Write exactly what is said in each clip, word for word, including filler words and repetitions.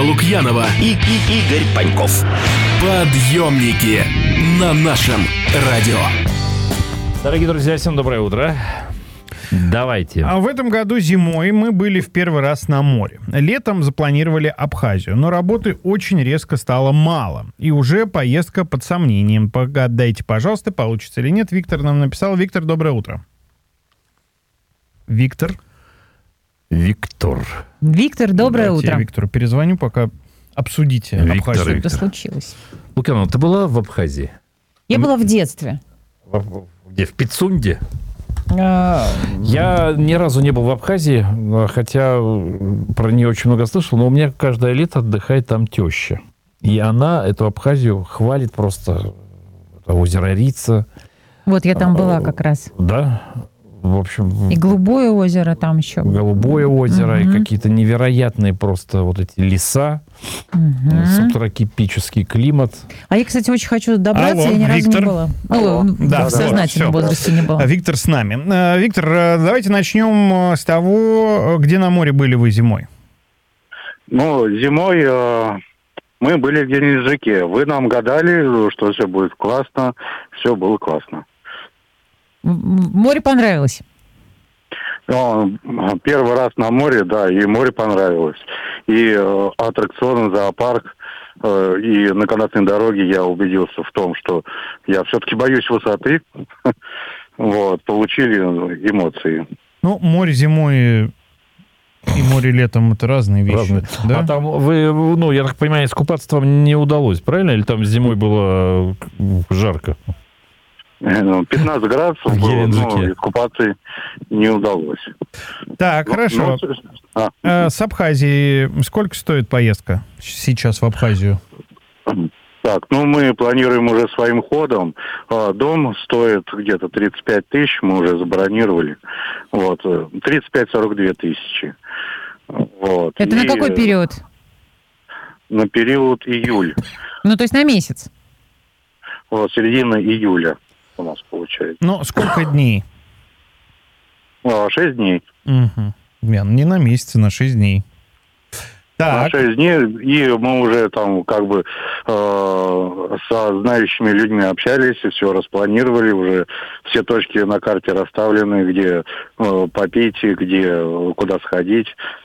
Лукьянова и, и Игорь Паньков. Подъемники на нашем радио. Дорогие друзья, всем доброе утро. Давайте. А в этом году зимой мы были в первый раз на море. Летом запланировали Абхазию, но работы очень резко стало мало. И уже поездка под сомнением. Погадайте, пожалуйста, получится или нет. Виктор нам написал. Виктор, доброе утро. Виктор. Виктор. Виктор, доброе Давайте утро. Я Виктору перезвоню, пока обсудите Виктор, Абхазию. Виктор. Что случилось? Лукьянова, ты была в Абхазии? Я была в детстве. В- Где? В Пицунде? А, Я ни разу не был в Абхазии, хотя про нее очень много слышал, но у меня каждое лето отдыхает там теща. И она эту Абхазию хвалит просто. Это озеро Рица. Вот я там была как раз. Да? В общем, И голубое озеро там еще. голубое озеро, Мгм. и какие-то невероятные просто вот эти леса, Мгм. субтропический климат. А я, кстати, очень хочу добраться, Алло, я ни разу Виктор. не была. Алло. Ну, Да, в сознательном вот, всё. возрасте не была. А Виктор с нами. А, Виктор, а, давайте начнем с того, где на море были вы зимой. Ну, зимой э, мы были в Геленджике. Вы нам гадали, что все будет классно. Все было классно. В- в Море понравилось. Но первый раз на море, да, и море понравилось. И э, аттракционы, зоопарк, э, и на канатной дороге я убедился в том, что я все-таки боюсь высоты. Вот, получили эмоции. Ну, море зимой и море летом — это разные вещи. Разные. Да? А там вы, ну, я так понимаю, искупаться вам не удалось, правильно? Или там зимой было э, жарко? Ну, пятнадцать градусов В было, но Геленджике. искупаться не удалось. Так, Ну, хорошо. ну, а, А, с Абхазии сколько стоит поездка сейчас в Абхазию? Так, ну мы планируем уже своим ходом. А, Дом стоит где-то тридцать пять тысяч, мы уже забронировали. Вот, э, тридцать пять сорок две тысячи. Вот. Это на И, какой э, период? На период июль. Ну, то есть на месяц. Вот, середина июля у нас получается. Ну, сколько дней? А, Шесть дней. Угу. Не на месяц, а на шесть дней. На Так, шесть дней, и мы уже там как бы э, со знающими людьми общались, и все распланировали, уже все точки на карте расставлены, где э, попить, и где э, куда сходить,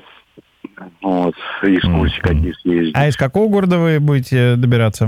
вот, экскурсии Мгм. какие съездить. а из какого города вы будете добираться?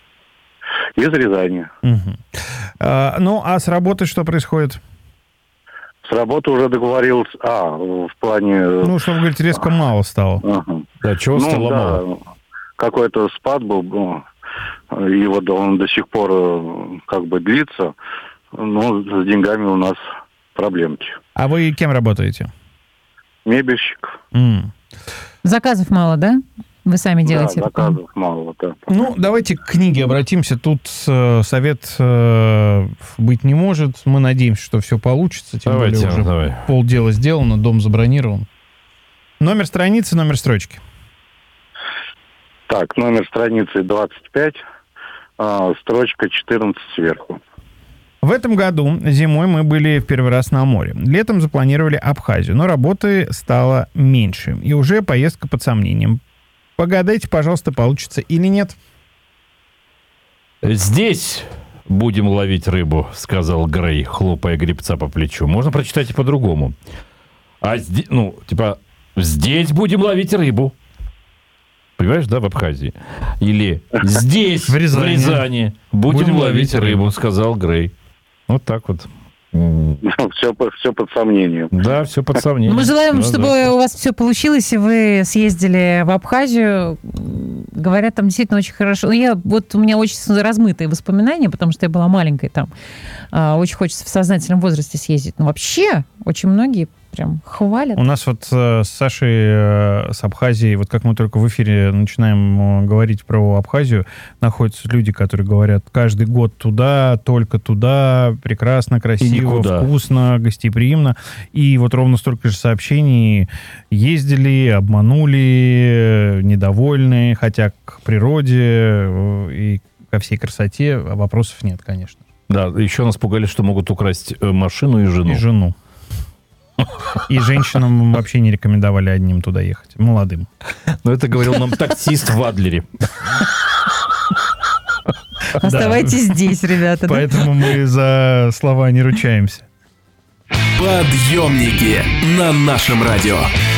Из Рязани. Мгм. А, ну, а с работы что происходит? С работы уже договорился, а, в плане... э, Ну, что вы говорите, резко мало стало. ага. Да, чего Ну, стало да, мало? какой-то спад был, ну, и вот он до сих пор э, как бы длится, но с деньгами у нас проблемки. А вы кем работаете? Мебельщик. М. Заказов мало, да? Вы сами делаете? Да, заказов мало, да. Ну, давайте к книге обратимся. Тут э, совет э, быть не может. Мы надеемся, что все получится. Тем Давайте, более уже давай. полдела сделано, дом забронирован. Номер страницы, номер строчки. Так, номер страницы двадцать пять, а, строчка четырнадцать сверху. В этом году зимой мы были в первый раз на море. Летом запланировали Абхазию, но работы стало меньше. И уже поездка под сомнением. Погадайте, пожалуйста, получится или нет. Здесь будем ловить рыбу, сказал Грей, хлопая гребца по плечу. Можно прочитать и по-другому. А здесь, ну, типа, здесь будем ловить рыбу. Понимаешь, да, в Абхазии? Или здесь, В в Рязани. Рязани, будем, Будем ловить ловить рыбу, рыбу. сказал Грей. Вот так вот. М, Все, все под сомнением. Да, все под сомнением. Ну, мы желаем, Да, чтобы да. у вас все получилось, и вы съездили в Абхазию. Говорят, там действительно очень хорошо. Ну, я, вот у меня очень размытые воспоминания, потому что я была маленькой там. А, очень хочется в сознательном возрасте съездить. Но вообще очень многие прям хвалят. У нас вот э, с Сашей э, с Абхазией, вот как мы только в эфире начинаем э, говорить про Абхазию, находятся люди, которые говорят, каждый год туда, только туда, прекрасно, красиво, никуда. вкусно, гостеприимно. И вот ровно столько же сообщений: ездили, обманули, недовольны, хотя к природе э, и ко всей красоте вопросов нет, конечно. Да, еще нас пугали, что могут украсть э, машину и жену. И жену. И женщинам вообще не рекомендовали одним туда ехать, молодым. Но это говорил нам таксист в Адлере. Оставайтесь здесь, ребята. Поэтому мы за слова не ручаемся. Подъемники на нашем радио.